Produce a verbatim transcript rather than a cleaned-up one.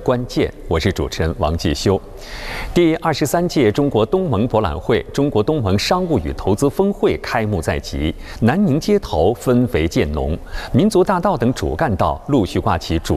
关键。我是主持人王继修。第二十三届中国东盟博览会、中国东盟商务与投资峰会开幕在即，南宁街头氛围渐浓，民族大道等主干道陆续挂起主